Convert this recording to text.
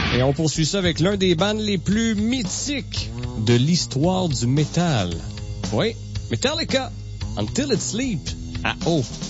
Et on poursuit ça avec l'un des bands les plus mythiques de l'histoire du métal. Oui, Metallica, Until It Sleeps, à O.